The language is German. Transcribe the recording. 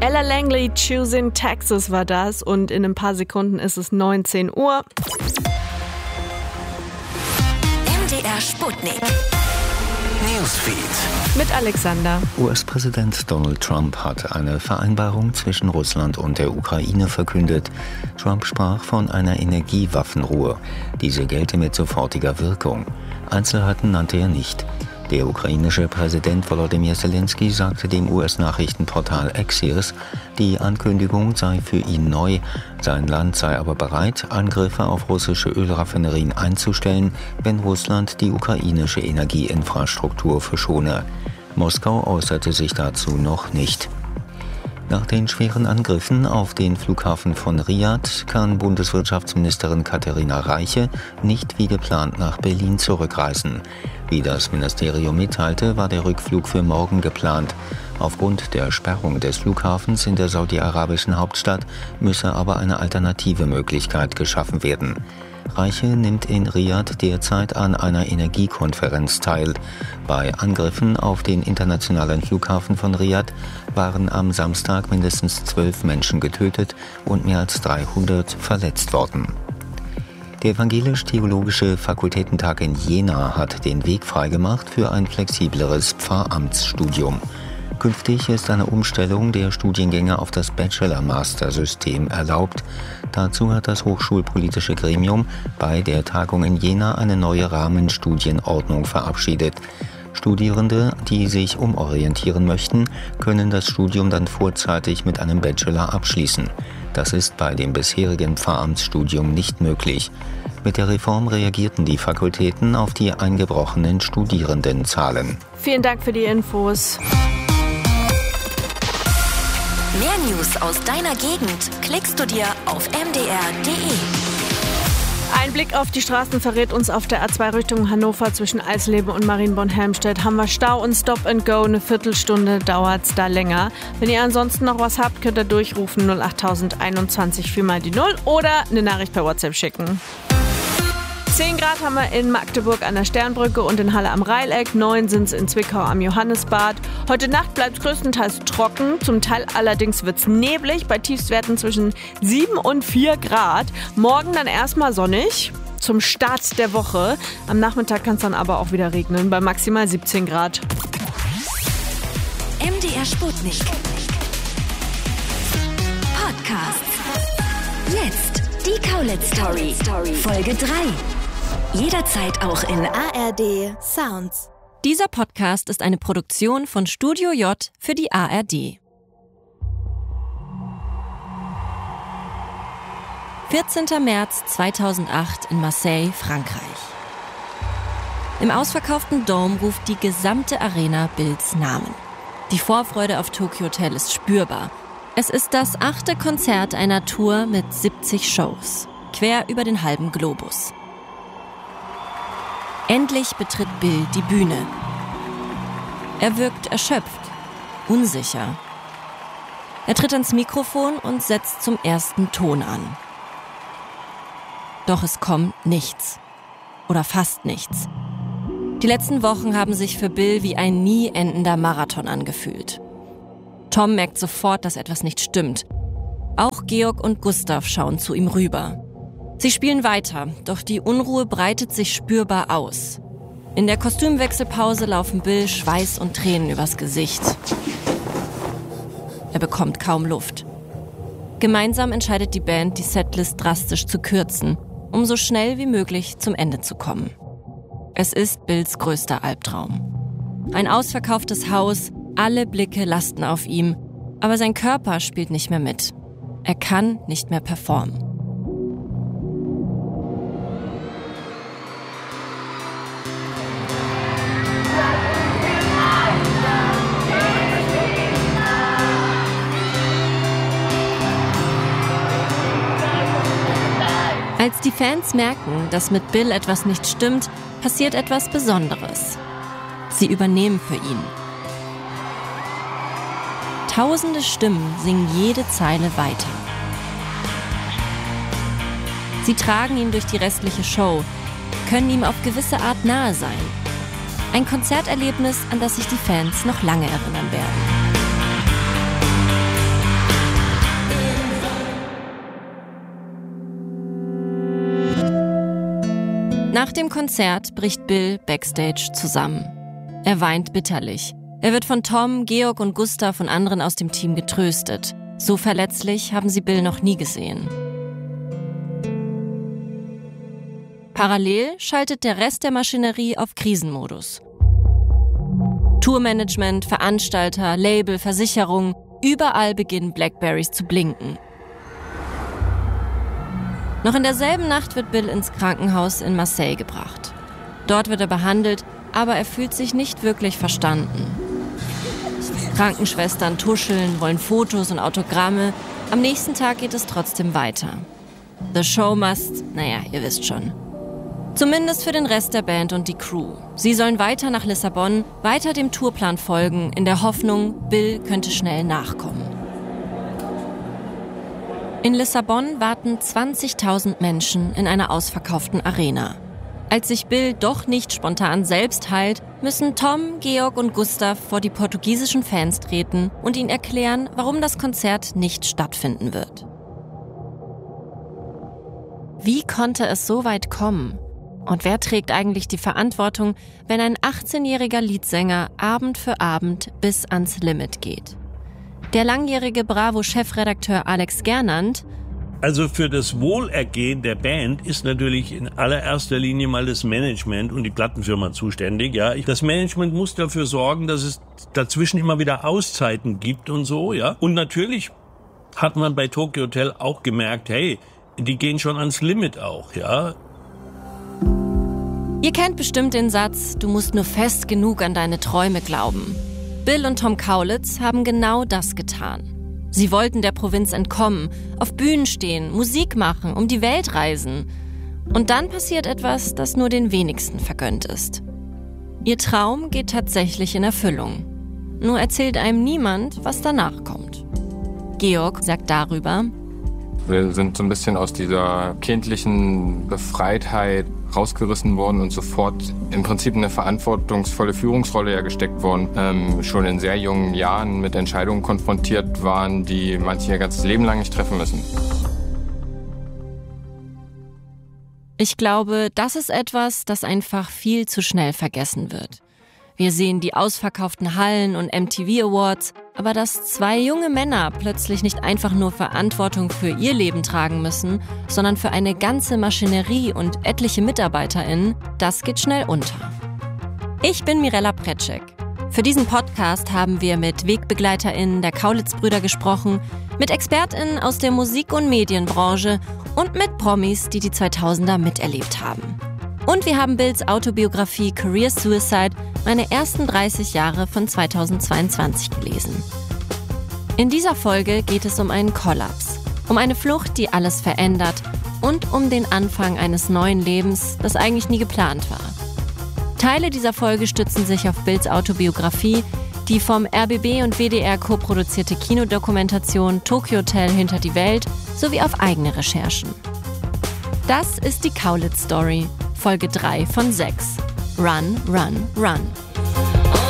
Ella Langley, Choosing Texas war das und in ein paar Sekunden ist es 19 Uhr. MDR Sputnik. Newsfeed. Mit Alexander. US-Präsident Donald Trump hat eine Vereinbarung zwischen Russland und der Ukraine verkündet. Trump sprach von einer Energiewaffenruhe. Diese gelte mit sofortiger Wirkung. Einzelheiten nannte er nicht. Der ukrainische Präsident Volodymyr Zelensky sagte dem US-Nachrichtenportal Axios, die Ankündigung sei für ihn neu. Sein Land sei aber bereit, Angriffe auf russische Ölraffinerien einzustellen, wenn Russland die ukrainische Energieinfrastruktur verschone. Moskau äußerte sich dazu noch nicht. Nach den schweren Angriffen auf den Flughafen von Riad kann Bundeswirtschaftsministerin Katharina Reiche nicht wie geplant nach Berlin zurückreisen. Wie das Ministerium mitteilte, war der Rückflug für morgen geplant. Aufgrund der Sperrung des Flughafens in der saudi-arabischen Hauptstadt müsse aber eine alternative Möglichkeit geschaffen werden. Reiche nimmt in Riad derzeit an einer Energiekonferenz teil. Bei Angriffen auf den internationalen Flughafen von Riad waren am Samstag mindestens 12 Menschen getötet und mehr als 300 verletzt worden. Der Evangelisch-Theologische Fakultätentag in Jena hat den Weg freigemacht für ein flexibleres Pfarramtsstudium. Künftig ist eine Umstellung der Studiengänge auf das Bachelor-Master-System erlaubt. Dazu hat das hochschulpolitische Gremium bei der Tagung in Jena eine neue Rahmenstudienordnung verabschiedet. Studierende, die sich umorientieren möchten, können das Studium dann vorzeitig mit einem Bachelor abschließen. Das ist bei dem bisherigen Pfarramtsstudium nicht möglich. Mit der Reform reagierten die Fakultäten auf die eingebrochenen Studierendenzahlen. Vielen Dank für die Infos. Mehr News aus deiner Gegend klickst du dir auf mdr.de. Ein Blick auf die Straßen verrät uns, auf der A2 Richtung Hannover zwischen Eisleben und Marienborn-Helmstedt haben wir Stau und Stop and Go. Eine Viertelstunde dauert es da länger. Wenn ihr ansonsten noch was habt, könnt ihr durchrufen 08021 4 mal die 0 oder eine Nachricht per WhatsApp schicken. 10 Grad haben wir in Magdeburg an der Sternbrücke und in Halle am Reileck. 9 sind es in Zwickau am Johannesbad. Heute Nacht bleibt es größtenteils trocken. Zum Teil allerdings wird es neblig bei Tiefstwerten zwischen 7 und 4 Grad. Morgen dann erstmal sonnig zum Start der Woche. Am Nachmittag kann es dann aber auch wieder regnen bei maximal 17 Grad. MDR Sputnik. Podcast. Jetzt die Kaulitz-Story. Folge 3. Jederzeit auch in ARD Sounds. Dieser Podcast ist eine Produktion von Studio J für die ARD. 14. März 2008 in Marseille, Frankreich. Im ausverkauften Dome ruft die gesamte Arena Bills Namen. Die Vorfreude auf Tokyo Hotel ist spürbar. Es ist das 8. Konzert einer Tour mit 70 Shows, quer über den halben Globus. Endlich betritt Bill die Bühne. Er wirkt erschöpft, unsicher. Er tritt ans Mikrofon und setzt zum ersten Ton an. Doch es kommt nichts. Oder fast nichts. Die letzten Wochen haben sich für Bill wie ein nie endender Marathon angefühlt. Tom merkt sofort, dass etwas nicht stimmt. Auch Georg und Gustav schauen zu ihm rüber. Sie spielen weiter, doch die Unruhe breitet sich spürbar aus. In der Kostümwechselpause laufen Bill Schweiß und Tränen übers Gesicht. Er bekommt kaum Luft. Gemeinsam entscheidet die Band, die Setlist drastisch zu kürzen, um so schnell wie möglich zum Ende zu kommen. Es ist Bills größter Albtraum. Ein ausverkauftes Haus, alle Blicke lasten auf ihm, aber sein Körper spielt nicht mehr mit. Er kann nicht mehr performen. Als die Fans merken, dass mit Bill etwas nicht stimmt, passiert etwas Besonderes. Sie übernehmen für ihn. Tausende Stimmen singen jede Zeile weiter. Sie tragen ihn durch die restliche Show, können ihm auf gewisse Art nahe sein. Ein Konzerterlebnis, an das sich die Fans noch lange erinnern werden. Nach dem Konzert bricht Bill backstage zusammen. Er weint bitterlich. Er wird von Tom, Georg und Gustav und anderen aus dem Team getröstet. So verletzlich haben sie Bill noch nie gesehen. Parallel schaltet der Rest der Maschinerie auf Krisenmodus. Tourmanagement, Veranstalter, Label, Versicherung, überall beginnen Blackberries zu blinken. Noch in derselben Nacht wird Bill ins Krankenhaus in Marseille gebracht. Dort wird er behandelt, aber er fühlt sich nicht wirklich verstanden. Krankenschwestern tuscheln, wollen Fotos und Autogramme. Am nächsten Tag geht es trotzdem weiter. The show must, ihr wisst schon. Zumindest für den Rest der Band und die Crew. Sie sollen weiter nach Lissabon, weiter dem Tourplan folgen, in der Hoffnung, Bill könnte schnell nachkommen. In Lissabon warten 20.000 Menschen in einer ausverkauften Arena. Als sich Bill doch nicht spontan selbst heilt, müssen Tom, Georg und Gustav vor die portugiesischen Fans treten und ihnen erklären, warum das Konzert nicht stattfinden wird. Wie konnte es so weit kommen? Und wer trägt eigentlich die Verantwortung, wenn ein 18-jähriger Leadsänger Abend für Abend bis ans Limit geht? Der langjährige Bravo-Chefredakteur Alex Gernand: Also für das Wohlergehen der Band ist natürlich in allererster Linie mal das Management und die Plattenfirma zuständig. Ja, das Management muss dafür sorgen, dass es dazwischen immer wieder Auszeiten gibt und so. Ja, und natürlich hat man bei Tokyo Hotel auch gemerkt, hey, die gehen schon ans Limit auch. Ja. Ihr kennt bestimmt den Satz: Du musst nur fest genug an deine Träume glauben. Bill und Tom Kaulitz haben genau das getan. Sie wollten der Provinz entkommen, auf Bühnen stehen, Musik machen, um die Welt reisen. Und dann passiert etwas, das nur den wenigsten vergönnt ist. Ihr Traum geht tatsächlich in Erfüllung. Nur erzählt einem niemand, was danach kommt. Georg sagt darüber: Wir sind so ein bisschen aus dieser kindlichen Befreitheit rausgerissen worden und sofort im Prinzip eine verantwortungsvolle Führungsrolle gesteckt worden. Schon in sehr jungen Jahren mit Entscheidungen konfrontiert waren, die manche ihr ganzes Leben lang nicht treffen müssen. Ich glaube, das ist etwas, das einfach viel zu schnell vergessen wird. Wir sehen die ausverkauften Hallen und MTV Awards, aber dass zwei junge Männer plötzlich nicht einfach nur Verantwortung für ihr Leben tragen müssen, sondern für eine ganze Maschinerie und etliche MitarbeiterInnen, das geht schnell unter. Ich bin Mirella Pretschek. Für diesen Podcast haben wir mit WegbegleiterInnen der Kaulitz-Brüder gesprochen, mit ExpertInnen aus der Musik- und Medienbranche und mit Promis, die die 2000er miterlebt haben. Und wir haben Bills Autobiografie Career Suicide, meine ersten 30 Jahre von 2022 gelesen. In dieser Folge geht es um einen Kollaps, um eine Flucht, die alles verändert und um den Anfang eines neuen Lebens, das eigentlich nie geplant war. Teile dieser Folge stützen sich auf Bills Autobiografie, die vom RBB und WDR co-produzierte Kinodokumentation Tokyo Hotel hinter die Welt sowie auf eigene Recherchen. Das ist die Kaulitz Story, Folge 3 von 6. Run, Run, Run.